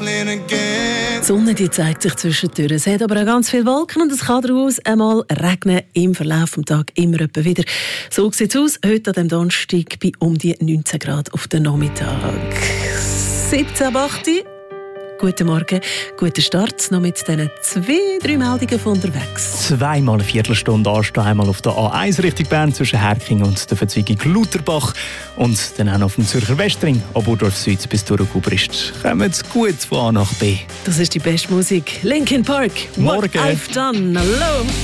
Die Sonne die zeigt sich zwischendurch. Es hat aber auch ganz viele Wolken und es kann daraus einmal regnen im Verlauf des Tages immer etwa wieder. So sieht es aus, heute an dem Donnerstag bei um die 19 Grad auf den Nachmittag. 17:08. Guten Morgen, guten Start. Noch mit diesen 2-3 Meldungen von unterwegs. Zweimal eine Viertelstunde anstehen, einmal auf der A1 Richtung Bern zwischen Herking und der Verzweigung Lutherbach und dann auch noch auf dem Zürcher Westring, ab Burdorf Süd bis Thurgau-Gubrist. Kommen Sie gut von A nach B. Das ist die beste Musik. Linkin Park. Morgen. What I've done. Hallo.